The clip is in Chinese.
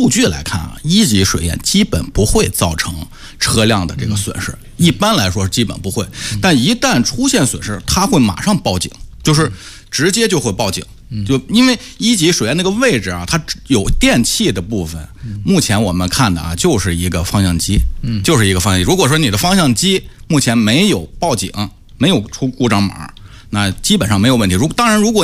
据来看啊，1级水淹基本不会造成车辆的这个损失，一般来说基本不会。但一旦出现损失，它会马上报警，就是直接就会报警。就因为1级水淹那个位置啊，它有电器的部分，目前我们看的啊，就是一个方向机，就是一个方向机。如果说你的方向机目前没有报警，没有出故障码，那基本上没有问题。当然，如果